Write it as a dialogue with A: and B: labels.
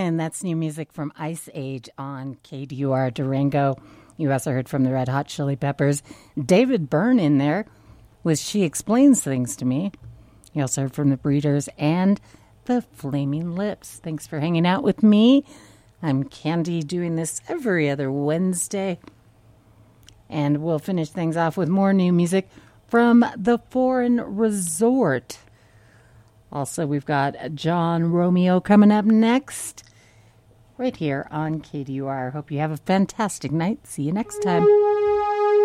A: And that's new music from Ice Age on KDUR Durango. You also heard from the Red Hot Chili Peppers. David Byrne in there with She Explains Things to Me. You also heard from the Breeders and the Flaming Lips. Thanks for hanging out with me. I'm Candy, doing this every other Wednesday. And we'll finish things off with more new music from the Foreign Resort. Also, we've got John Romeo coming up next, right here on KDUR. Hope you have a fantastic night. See you next time.